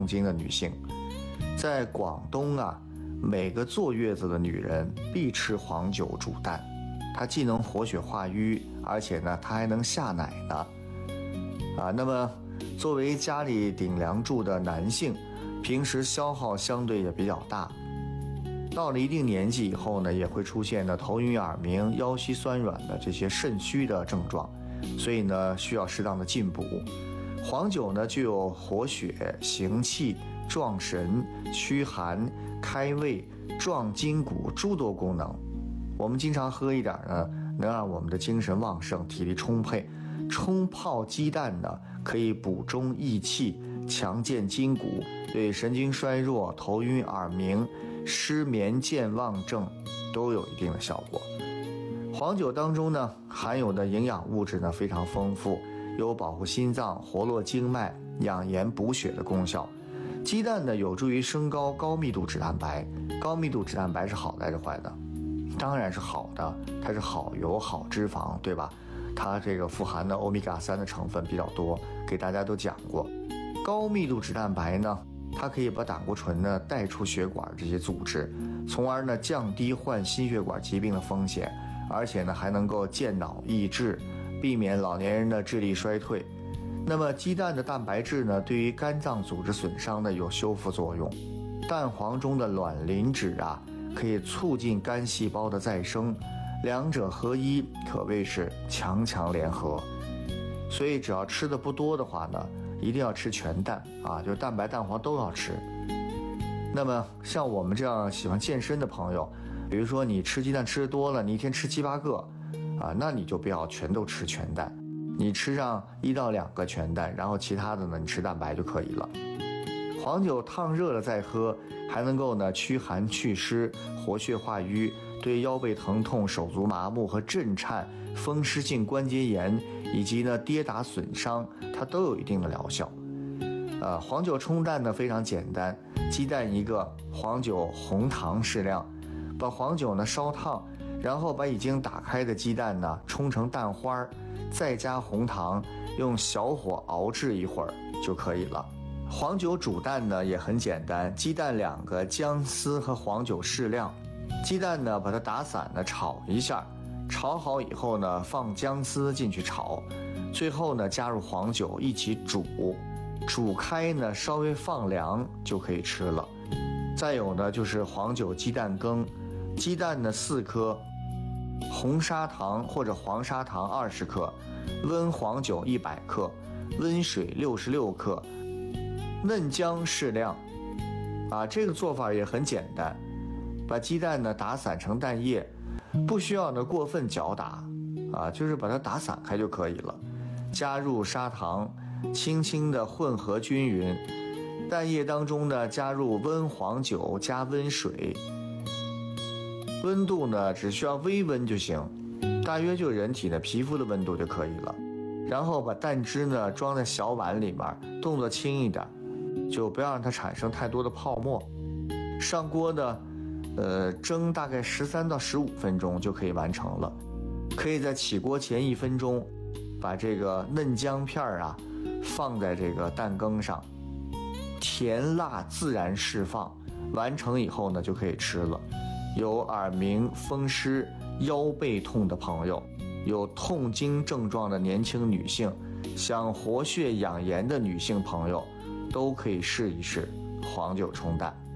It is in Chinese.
经的女性。在广东啊，每个坐月子的女人必吃黄酒煮蛋，它既能活血化瘀，而且呢，它还能下奶呢。那么作为家里顶梁柱的男性，平时消耗相对也比较大，到了一定年纪以后呢，也会出现头晕耳鸣、腰膝酸软的这些肾虚的症状，所以呢，需要适当的进补。黄酒呢，具有活血、行气、壮神、驱寒、开胃、壮筋骨诸多功能。我们经常喝一点呢，能让我们的精神旺盛、体力充沛。冲泡鸡蛋呢，可以补中益气、强健筋骨，对神经衰弱、头晕耳鸣、失眠健忘症都有一定的效果。黄酒当中呢，含有的营养物质呢非常丰富，有保护心脏、活络经脉、养颜补血的功效。鸡蛋呢，有助于升高高密度脂蛋白。高密度脂蛋白是好的还是坏的？当然是好的，它是好油好脂肪，对吧？它这个富含的欧米伽3的成分比较多，给大家都讲过。高密度脂蛋白呢，它可以把胆固醇呢带出血管这些组织，从而呢降低患心血管疾病的风险，而且呢还能够健脑益智，避免老年人的智力衰退。那么鸡蛋的蛋白质呢，对于肝脏组织损伤呢有修复作用。蛋黄中的卵磷脂啊，可以促进肝细胞的再生，两者合一，可谓是强强联合。所以只要吃的不多的话呢，一定要吃全蛋啊，就是蛋白蛋黄都要吃。那么像我们这样喜欢健身的朋友，比如说你吃鸡蛋吃的多了，你一天吃7、8个啊，那你就不要全都吃全蛋，你吃上1到2个全蛋，然后其他的呢你吃蛋白就可以了。黄酒烫热了再喝，还能够呢驱寒祛湿、活血化瘀，对腰背疼痛、手足麻木和震颤、风湿性关节炎以及呢跌打损伤，它都有一定的疗效。黄酒冲蛋呢非常简单，鸡蛋1个，黄酒、红糖适量，把黄酒呢烧烫，然后把已经打开的鸡蛋呢冲成蛋花，再加红糖，用小火熬制一会儿就可以了。黄酒煮蛋呢也很简单，鸡蛋2个，姜丝和黄酒适量。鸡蛋呢把它打散呢炒一下，炒好以后呢放姜丝进去炒，最后呢加入黄酒一起煮，煮开呢稍微放凉就可以吃了。再有呢就是黄酒鸡蛋羹，鸡蛋呢4颗，红砂糖或者黄砂糖20克，温黄酒100克，温水66克，嫩姜适量。这个做法也很简单，把鸡蛋呢打散成蛋液，不需要呢过分搅打就是把它打散开就可以了。加入砂糖，轻轻的混合均匀。蛋液当中呢加入温黄酒加温水，温度呢只需要微温就行，大约就人体的皮肤的温度就可以了。然后把蛋汁呢装在小碗里面，动作轻一点，就不要让它产生太多的泡沫。上锅呢蒸大概13到15分钟就可以完成了。可以在起锅前1分钟把这个嫩姜片放在这个蛋羹上，甜辣自然释放，完成以后呢就可以吃了。有耳鸣、风湿、腰背痛的朋友，有痛经症状的年轻女性，想活血养颜的女性朋友，都可以试一试黄酒冲蛋。